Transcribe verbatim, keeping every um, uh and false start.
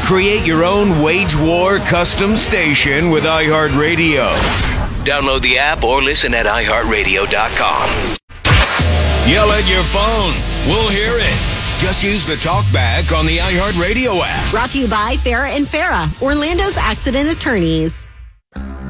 Create your own wage war custom station with iHeartRadio. Download the app or listen at i heart radio dot com. Yell at your phone. We'll hear it. Just use the talkback on the iHeartRadio app. Brought to you by Farah and Farah, Orlando's accident attorneys.